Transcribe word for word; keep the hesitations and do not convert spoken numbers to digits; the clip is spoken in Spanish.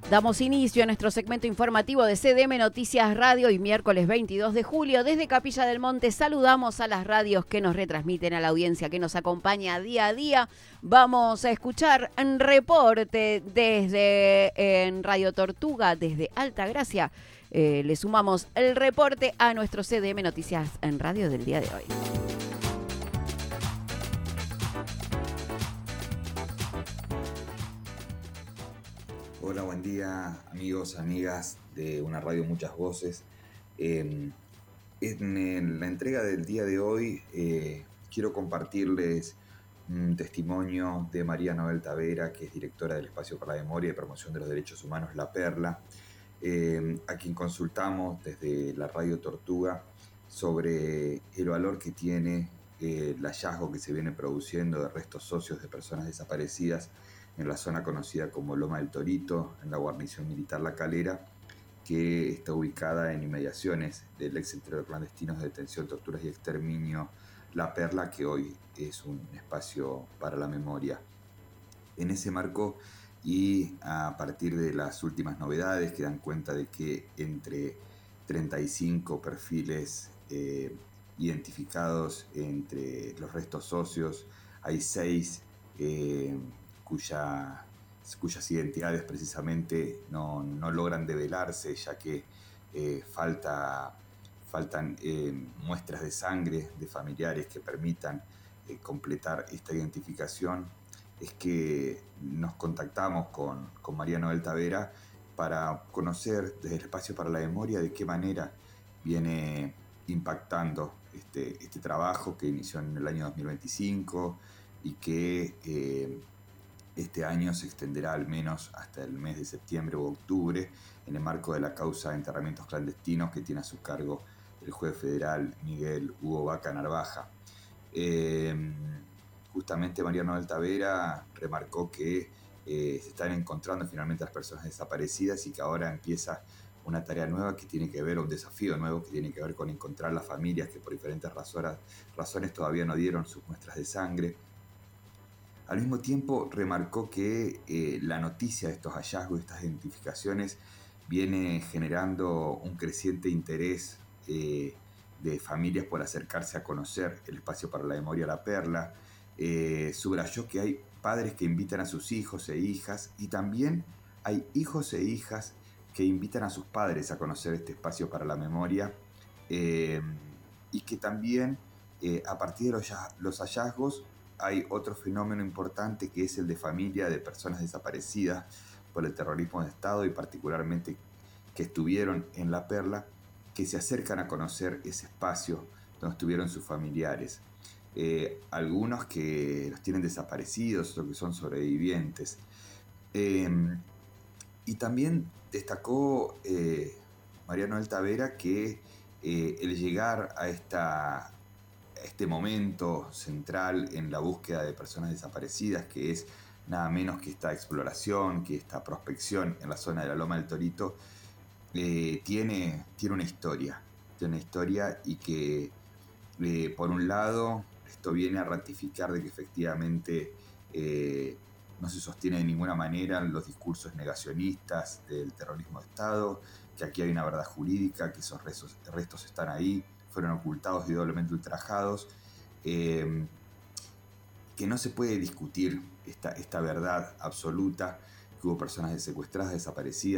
Damos inicio a nuestro segmento informativo de C D M Noticias Radio y miércoles veintidós de julio. Desde Capilla del Monte saludamos a las radios que nos retransmiten, a la audiencia que nos acompaña día a día. Vamos a escuchar un reporte desde en Radio Tortuga, desde Altagracia. Eh, le sumamos el reporte a nuestro C D M Noticias en Radio del día de hoy. Hola, buen día amigos, amigas de una radio muchas voces. Eh, en la entrega del día de hoy eh, quiero compartirles un testimonio de María Noel Tavera, que es directora del Espacio para la Memoria y Promoción de los Derechos Humanos La Perla, eh, a quien consultamos desde la radio Tortuga sobre el valor que tiene eh, el hallazgo que se viene produciendo de restos óseos de personas desaparecidas en la zona conocida como Loma del Torito, en la guarnición militar La Calera, que está ubicada en inmediaciones del ex centro de clandestinos de detención, torturas y exterminio La Perla, que hoy es un espacio para la memoria. En ese marco, y a partir de las últimas novedades que dan cuenta de que entre treinta y cinco perfiles eh, identificados entre los restos óseos, hay seis eh, Cuya, cuyas identidades precisamente no, no logran develarse, ya que eh, falta, faltan eh, muestras de sangre de familiares que permitan eh, completar esta identificación. Es que nos contactamos con, con María Noel Tavera para conocer desde el Espacio para la Memoria de qué manera viene impactando este, este trabajo que inició en el año dos mil veinticinco y que eh, este año se extenderá al menos hasta el mes de septiembre o octubre en el marco de la causa de enterramientos clandestinos que tiene a su cargo el juez federal Miguel Hugo Vaca Narvaja. Eh, justamente María Noel Tavera remarcó que eh, se están encontrando finalmente las personas desaparecidas y que ahora empieza una tarea nueva que tiene que ver, un desafío nuevo que tiene que ver con encontrar las familias que por diferentes razones, razones todavía no dieron sus muestras de sangre. Al mismo tiempo, remarcó que eh, la noticia de estos hallazgos, de estas identificaciones, viene generando un creciente interés eh, de familias por acercarse a conocer el Espacio para la Memoria La Perla. Eh, subrayó que hay padres que invitan a sus hijos e hijas y también hay hijos e hijas que invitan a sus padres a conocer este Espacio para la Memoria eh, y que también eh, a partir de los, los hallazgos hay otro fenómeno importante que es el de familia de personas desaparecidas por el terrorismo de Estado y particularmente que estuvieron en La Perla, que se acercan a conocer ese espacio donde estuvieron sus familiares. Eh, algunos que los tienen desaparecidos, otros que son sobrevivientes. Eh, y también destacó eh, María Noel Tavera que eh, el llegar a esta... este momento central en la búsqueda de personas desaparecidas, que es nada menos que esta exploración, que esta prospección en la zona de la Loma del Torito, eh, tiene, tiene una historia, tiene una historia y que eh, por un lado esto viene a ratificar de que efectivamente eh, no se sostiene de ninguna manera los discursos negacionistas del terrorismo de Estado, que aquí hay una verdad jurídica, que esos restos, restos están ahí, fueron ocultados y doblemente ultrajados, eh, que no se puede discutir esta, esta verdad absoluta, que hubo personas secuestradas, desaparecidas,